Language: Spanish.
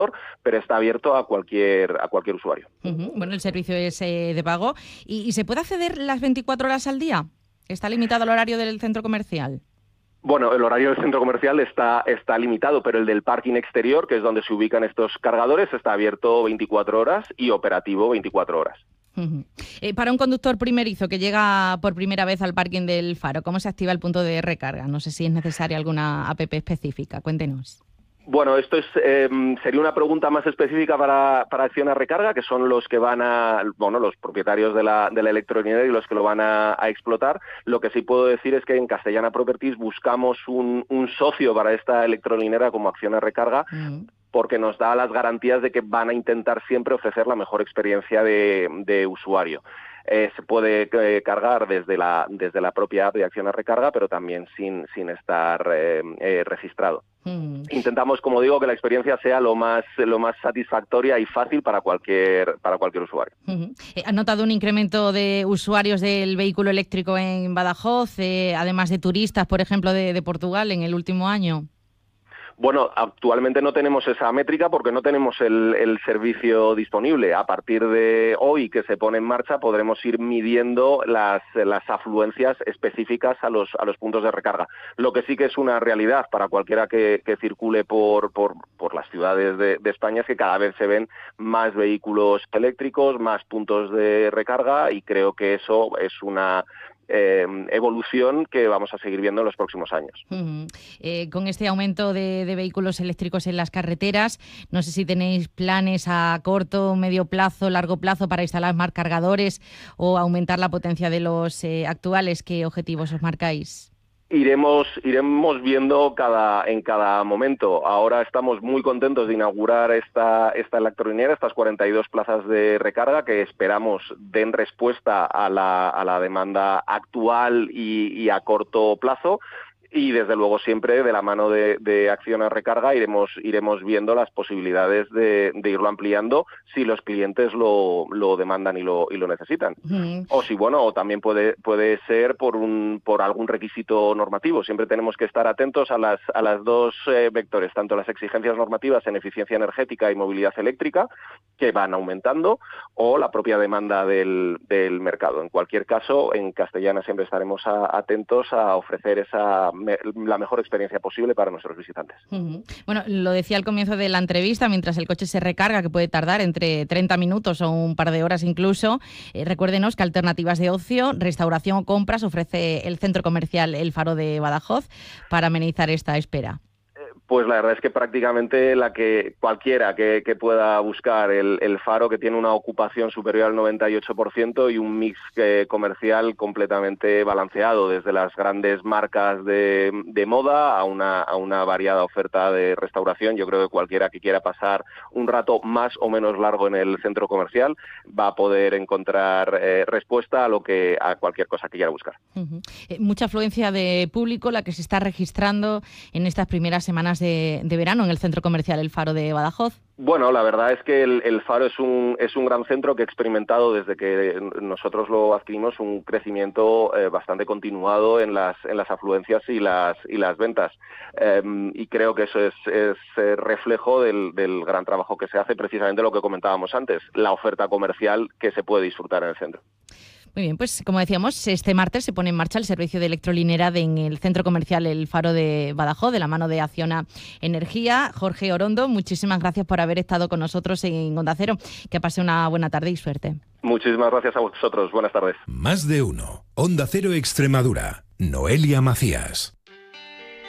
pero está abierto a cualquier usuario. Bueno, el servicio es de pago. ¿Y se puede acceder las 24 horas al día? ¿Está limitado el horario del centro comercial? Bueno, el horario del centro comercial está limitado, pero el del parking exterior, que es donde se ubican estos cargadores, está abierto 24 horas y operativo 24 horas. Para un conductor primerizo que llega por primera vez al parking del Faro, ¿cómo se activa el punto de recarga? No sé si es necesaria alguna app específica. Cuéntenos. Bueno, esto sería una pregunta más específica para Acciona Recarga, que son los que los propietarios de la electrolinera y los que lo van a explotar. Lo que sí puedo decir es que en Castellana Properties buscamos un socio para esta electrolinera como Acciona Recarga, porque nos da las garantías de que van a intentar siempre ofrecer la mejor experiencia de usuario. Se puede cargar desde la propia app de Acciona Recarga, pero también sin estar registrado. Intentamos, como digo, que la experiencia sea lo más satisfactoria y fácil para cualquier usuario. ¿Han notado un incremento de usuarios del vehículo eléctrico en Badajoz, además de turistas, por ejemplo, de Portugal en el último año? Bueno, actualmente no tenemos esa métrica porque no tenemos el servicio disponible. A partir de hoy que se pone en marcha podremos ir midiendo las afluencias específicas a los puntos de recarga. Lo que sí que es una realidad para cualquiera que circule por las ciudades de España es que cada vez se ven más vehículos eléctricos, más puntos de recarga, y creo que eso es una evolución que vamos a seguir viendo en los próximos años. Con este aumento de vehículos eléctricos en las carreteras, no sé si tenéis planes a corto, medio plazo, largo plazo para instalar más cargadores o aumentar la potencia de los actuales. ¿Qué objetivos os marcáis? Iremos viendo en cada momento. Ahora estamos muy contentos de inaugurar esta electrolinera, estas 42 plazas de recarga que esperamos den respuesta a la demanda actual y a corto plazo. Y desde luego siempre de la mano de Acciona Recarga iremos viendo las posibilidades de irlo ampliando si los clientes lo demandan y lo necesitan. O también puede ser por algún requisito normativo. Siempre tenemos que estar atentos a las dos vectores, tanto las exigencias normativas en eficiencia energética y movilidad eléctrica, que van aumentando, o la propia demanda del mercado. En cualquier caso, en Castellana siempre estaremos atentos a ofrecer la mejor experiencia posible para nuestros visitantes. Bueno, lo decía al comienzo de la entrevista, mientras el coche se recarga, que puede tardar entre 30 minutos o un par de horas incluso. Recuérdenos que alternativas de ocio, restauración o compras ofrece el centro comercial El Faro de Badajoz para amenizar esta espera. Pues la verdad es que prácticamente cualquiera que pueda buscar el Faro, que tiene una ocupación superior al 98% y un mix comercial completamente balanceado, desde las grandes marcas de moda a una variada oferta de restauración. Yo creo que cualquiera que quiera pasar un rato más o menos largo en el centro comercial va a poder encontrar respuesta a cualquier cosa que quiera buscar. Mucha afluencia de público la que se está registrando en estas primeras semanas de verano en el centro comercial El Faro de Badajoz. Bueno, la verdad es que el Faro es un gran centro que ha experimentado desde que nosotros lo adquirimos un crecimiento bastante continuado en las afluencias y las ventas. Y creo que eso es reflejo del gran trabajo que se hace, precisamente lo que comentábamos antes, la oferta comercial que se puede disfrutar en el centro. Muy bien, pues como decíamos, este martes se pone en marcha el servicio de electrolinera en el centro comercial El Faro de Badajoz, de la mano de Acciona Energía. Jorge Orondo, muchísimas gracias por haber estado con nosotros en Onda Cero. Que pase una buena tarde y suerte. Muchísimas gracias a vosotros. Buenas tardes. Más de uno. Onda Cero Extremadura. Noelia Macías.